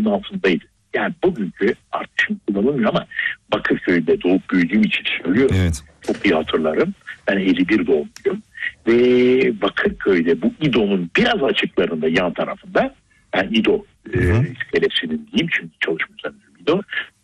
denizin altındaydı. Yani bugünkü artık kullanılmıyor ama Bakırköy'de doğup büyüdüğüm için söylüyorum. Evet. Çok iyi hatırlarım. Ben 51 doğumluyum. Ve Bakırköy'de bu İDO'nun biraz açıklarında yan tarafında, yani İDO iskelesinin diyeyim, çünkü çalışma üzerinde İDO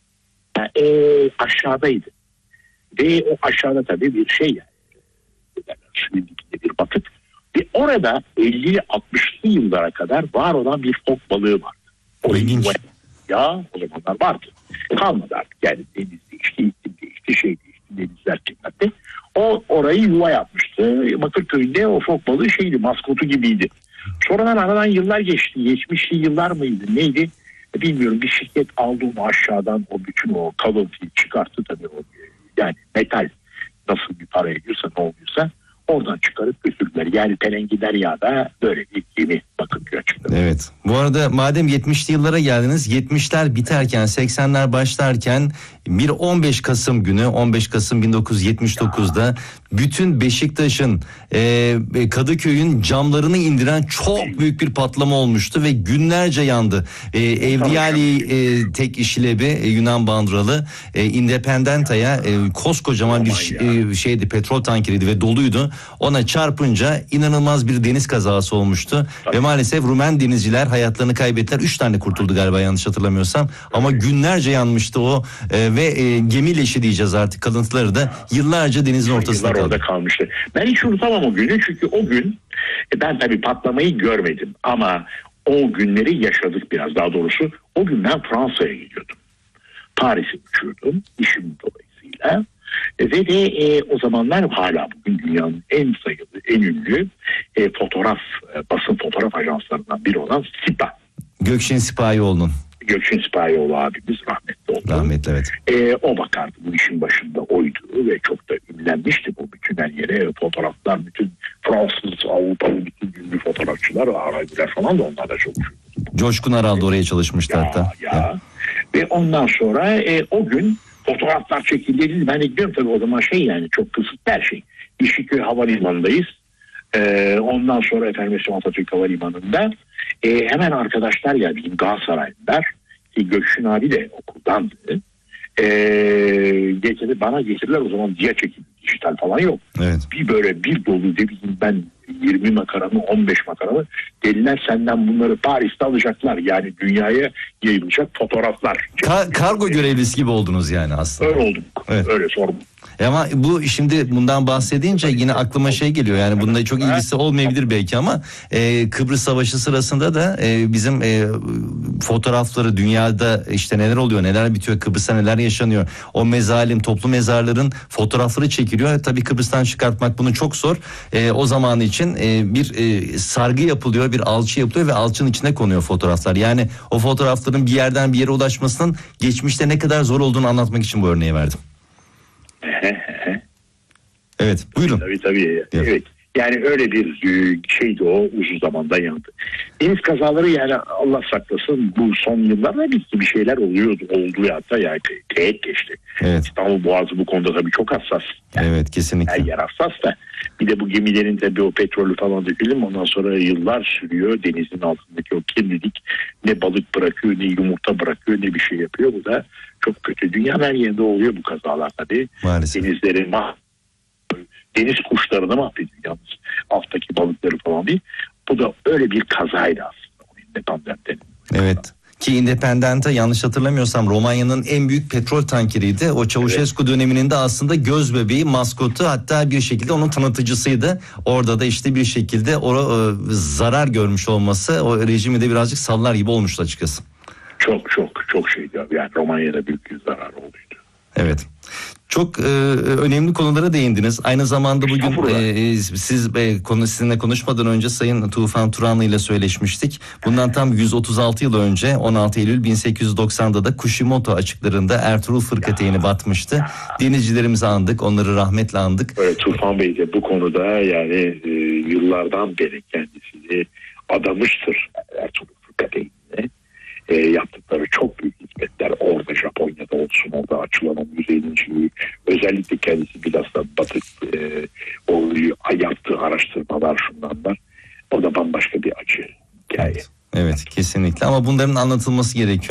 aşağıdaydı. Ve o aşağıda tabii bir şey, yani suyun dibinde bir batık. Ve orada 50-60'lı yıllara kadar var olan bir fok balığı vardı. İlginç. Ya o zamanlar vardı. Kalmadı artık. Yani deniz değişti, iklim değişti, şey değişti, denizler çıkmadı. O orayı yuva yapmıştı. Bakırköy'de o fok balığı şeydi, maskotu gibiydi. Sonradan aradan yıllar geçti. 70'li yıllar mıydı neydi? Bilmiyorum, bir şirket aldı onu aşağıdan, o bütün o kalıntıyı çıkarttı tabii. O, yani metal nasıl bir para ediyorsa, ne oluyorsa oradan çıkarıp götürdüler. Yani Pelengi Derya'da böyle bir gemi Bakırköy açıkladı. Evet. Bu arada madem 70'li yıllara geldiniz, 70'ler biterken 80'ler başlarken bir 15 Kasım günü, 15 Kasım 1979'da bütün Beşiktaş'ın Kadıköy'ün camlarını indiren çok büyük bir patlama olmuştu ve günlerce yandı. Evliyali tek işlevi Yunan bandralı Independenta'ya koskocaman bir şeydi, petrol tankeriydi ve doluydu. Ona çarpınca inanılmaz bir deniz kazası olmuştu. Ve maalesef Rumen denizciler hayatlarını kaybettiler. 3 tane kurtuldu galiba, yanlış hatırlamıyorsam. Ama günlerce yanmıştı o ve gemi leşi diyeceğiz artık, kalıntıları da yıllarca denizin ortasında kaldı. Orada kalmıştı. Ben hiç unutamam o günü, çünkü o gün ben tabii patlamayı görmedim ama o günleri yaşadık biraz, daha doğrusu. O gün ben Fransa'ya gidiyordum. Paris'e uçuyordum işim dolayısıyla. Ve de o zamanlar hala bugün dünyanın en sayılı, en ünlü basın fotoğraf ajanslarından biri olan SIPA. Gökşin Sipahioğlu'nun. Gökşin Sipahioğlu abimiz rahmetli oldu. Rahmetli, evet. O bakardı, bu işin başında oydu ve çok da ünlenmişti bu bütün her yere. Fotoğraflar, bütün Fransız, Avrupalı bütün ünlü fotoğrafçılar, Arabiler falan da onlar da çok. Coşkun Aral da oraya çalışmıştı hatta. Ve ondan sonra o gün fotoğraflar çekildi. Ben de gidiyorum tabii, o zaman yani çok kısıtlı her şey. İşiköy Havalimanı'ndayız. Ondan sonra efendim Atatürk Havalimanı'nda hemen arkadaşlar geldi. Galatasaraylılar. Gökşin abi de okuldandı. Bana getirdiler, o zaman diye çekim, dijital falan yok. Evet. Bir böyle bir dolu ben 20 makaramı 15 makaramı dediler, senden bunları Paris'te alacaklar. Yani dünyaya yayılacak fotoğraflar. Kargo görevlisi gibi oldunuz yani aslında. Öyle oldum. Evet. Öyle sordum. Ama bu şimdi bundan bahsedince yine aklıma şey geliyor, yani bununla çok ilgisi olmayabilir belki ama Kıbrıs Savaşı sırasında da bizim fotoğrafları, dünyada işte neler oluyor, neler bitiyor, Kıbrıs'ta neler yaşanıyor, o mezalim, toplu mezarların fotoğrafları çekiliyor. Tabii Kıbrıs'tan çıkartmak bunu çok zor. O zaman için bir sargı yapılıyor, bir alçı yapılıyor ve alçının içine konuyor fotoğraflar. Yani o fotoğrafların bir yerden bir yere ulaşmasının geçmişte ne kadar zor olduğunu anlatmak için bu örneği verdim. Evet, buyurun. Tabii. Evet. Yani öyle bir şeydi o, uzun zamanda yandı. Deniz kazaları, yani Allah saklasın, bu son yıllarda bir şeyler oldu hatta, yani teğet geçti. Evet. İstanbul Boğazı bu konuda tabii çok hassas. Yani evet, kesinlikle. her yer hassas da, bir de bu gemilerin tabii o petrolü falan dökülür, ondan sonra yıllar sürüyor. Denizin altındaki o kirlilik ne balık bırakıyor, ne yumurta bırakıyor, ne bir şey yapıyor. Bu da çok kötü. Dünyanın her yerinde oluyor bu kazalar tabii. Maalesef. Denizlerin deniz kuşlarını mahvediyor yalnız. Alttaki balıkları falan değil. Bu da öyle bir kazaydı aslında. Independenta'nın. Evet. Ki Independenta, yanlış hatırlamıyorsam, Romanya'nın en büyük petrol tankeriydi. O Çavuşescu döneminin de aslında göz bebeği, maskotu, hatta bir şekilde onun tanıtıcısıydı. Orada da işte bir şekilde zarar görmüş olması o rejimi de birazcık sallar gibi olmuştu açıkçası. Çok şeydi. Yani Romanya'da büyük bir zarar olduydu. Evet. Çok önemli konulara değindiniz. Aynı zamanda bugün sizinle konuşmadan önce Sayın Tufan Turanlı ile söyleşmiştik. Bundan tam 136 yıl önce 16 Eylül 1890'da da Kushimoto açıklarında Ertuğrul fırkateyni batmıştı. Denizcilerimizi andık, onları rahmetle andık. Evet, Tufan Bey de bu konuda yani yıllardan beri kendisini adamıştır Ertuğrul fırkateyni. Yaptıkları çok büyük hizmetler, orada Japonya'da olsun, orada açılan o müzenin şeyi, özellikle kendisi bilhassa batık o yaptığı araştırmalar, şundan o da bambaşka bir acı hikaye. Evet, kesinlikle, ama bunların anlatılması gerekiyor.